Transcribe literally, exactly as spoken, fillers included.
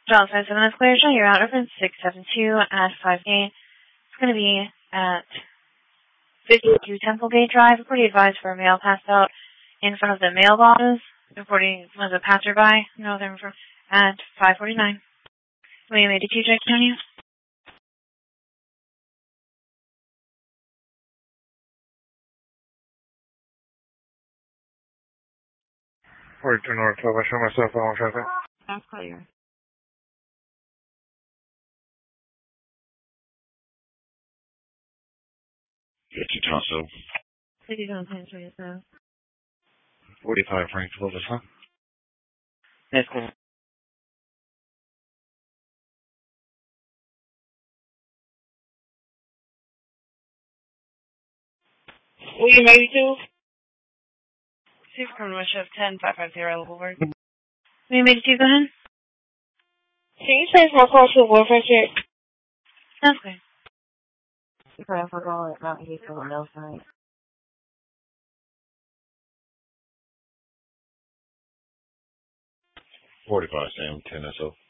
John five seven, that's clear. Show your route reference six seven two at five eight. It's going to be at fifty-two Templegate Drive. Pretty advised for a male passed out in front of the mailboxes. Reporting was a passerby. No, they're from at five forty-nine. William eighty-two, Jack County. forty-two North twelve, I show myself on traffic. That's clear. fifty Tunsil. fifty John ten twenty-seven. forty-five Frank Clovis, huh? That's cool. William eighty-two. Super Criminal Shift ten five five zero, level word. William eighty-two, go ahead. Can you change my call to a boyfriend check? That's clear. Sorry, I forgot it. Not here for else night. forty-five Sam, ten S O.